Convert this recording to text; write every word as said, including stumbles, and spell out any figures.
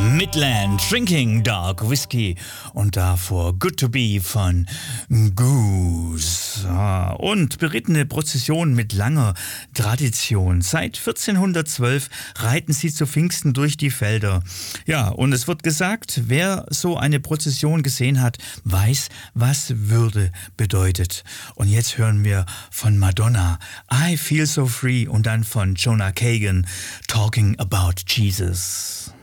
Midland Drinking Dark Whiskey und davor Good to Be von Goose. Und berittene Prozession mit langer Tradition. Seit vierzehnhundertzwölf reiten sie zu Pfingsten durch die Felder. Ja, und es wird gesagt, wer so eine Prozession gesehen hat, weiß, was Würde bedeutet. Und jetzt hören wir von Madonna I Feel So Free und dann von Jonah Kagan Talking About Jesus.